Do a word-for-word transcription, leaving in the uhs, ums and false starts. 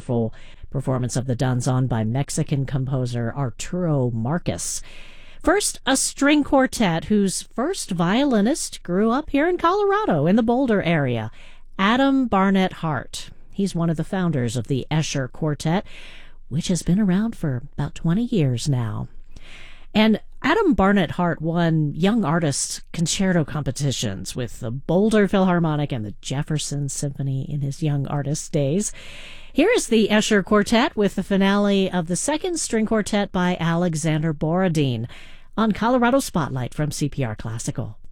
wonderful performance of the danzón by Mexican composer Arturo Marcus. First, a string quartet whose first violinist grew up here in Colorado in the Boulder area, Adam Barnett Hart. He's one of the founders of the Escher Quartet, which has been around for about twenty years now. And Adam Barnett Hart won Young Artists Concerto competitions with the Boulder Philharmonic and the Jefferson Symphony in his Young Artist days. Here is the Escher Quartet with the finale of the second string quartet by Alexander Borodin on Colorado Spotlight from C P R Classical.